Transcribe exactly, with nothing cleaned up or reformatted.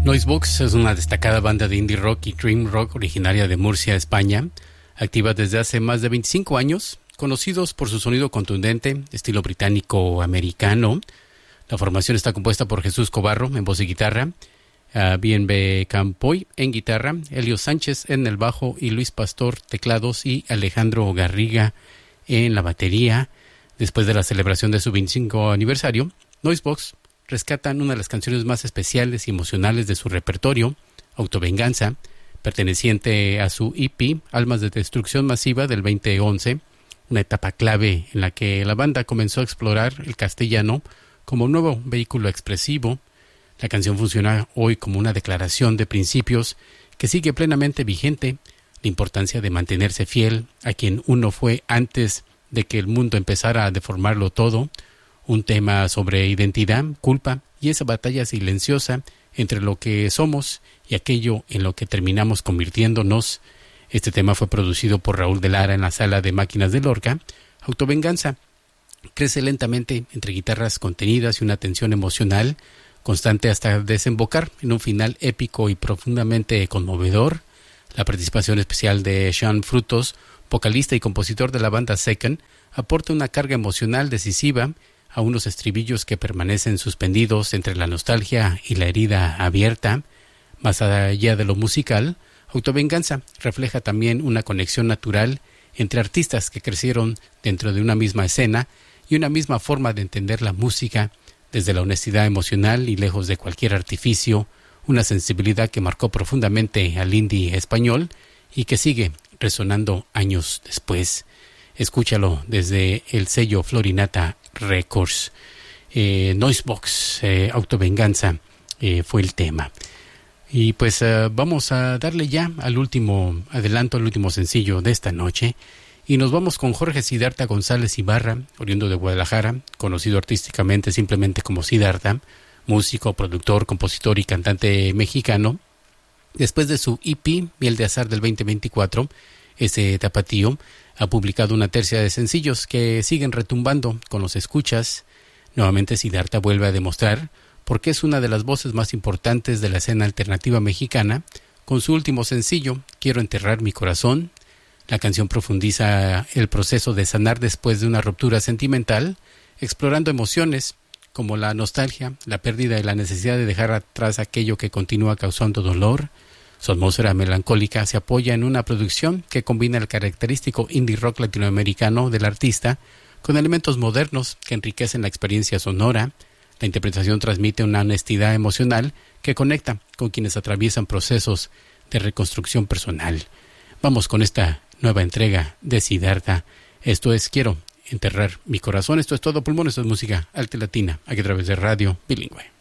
Noisebox es una destacada banda de indie rock y dream rock originaria de Murcia, España, activa desde hace más de veinticinco años, conocidos por su sonido contundente, estilo británico-americano. La formación está compuesta por Jesús Cobarro en voz y guitarra, uh, B and B Campoy en guitarra, Elio Sánchez en el bajo y Luis Pastor teclados y Alejandro Garriga en la batería. Después de la celebración de su veinticinco aniversario, Noisebox rescatan una de las canciones más especiales y emocionales de su repertorio, Autovenganza, perteneciente a su E P Almas de Destrucción Masiva del veinte once, una etapa clave en la que la banda comenzó a explorar el castellano como un nuevo vehículo expresivo. La canción funciona hoy como una declaración de principios que sigue plenamente vigente, la importancia de mantenerse fiel a quien uno fue antes de que el mundo empezara a deformarlo todo, un tema sobre identidad, culpa y esa batalla silenciosa entre lo que somos y aquello en lo que terminamos convirtiéndonos. Este tema fue producido por Raúl de Lara en la sala de máquinas de Lorca. Autovenganza crece lentamente entre guitarras contenidas y una tensión emocional constante hasta desembocar en un final épico y profundamente conmovedor. La participación especial de Sean Frutos, vocalista y compositor de la banda Second, aporta una carga emocional decisiva a unos estribillos que permanecen suspendidos entre la nostalgia y la herida abierta. Más allá de lo musical, Autovenganza refleja también una conexión natural entre artistas que crecieron dentro de una misma escena y una misma forma de entender la música, desde la honestidad emocional y lejos de cualquier artificio, una sensibilidad que marcó profundamente al indie español y que sigue resonando años después. Escúchalo desde el sello Florinata Records. Eh, Noisebox, eh, Autovenganza, eh, fue el tema. Y pues uh, vamos a darle ya al último adelanto, al último sencillo de esta noche. Y nos vamos con Jorge Siddhartha González Ibarra, oriundo de Guadalajara, conocido artísticamente simplemente como Siddhartha, músico, productor, compositor y cantante mexicano. Después de su E P, Miel de Azar del veinte veinticuatro, ese tapatío ha publicado una tercia de sencillos que siguen retumbando con los escuchas. Nuevamente Siddhartha vuelve a demostrar por qué es una de las voces más importantes de la escena alternativa mexicana, con su último sencillo, Quiero enterrar mi corazón. La canción profundiza el proceso de sanar después de una ruptura sentimental, explorando emociones como la nostalgia, la pérdida y la necesidad de dejar atrás aquello que continúa causando dolor. Su atmósfera melancólica se apoya en una producción que combina el característico indie rock latinoamericano del artista con elementos modernos que enriquecen la experiencia sonora. La interpretación transmite una honestidad emocional que conecta con quienes atraviesan procesos de reconstrucción personal. Vamos con esta nueva entrega de Siddhartha. Esto es Quiero enterrar mi corazón. Esto es Todo Pulmón, esto es música alta latina, aquí a través de Radio Bilingüe.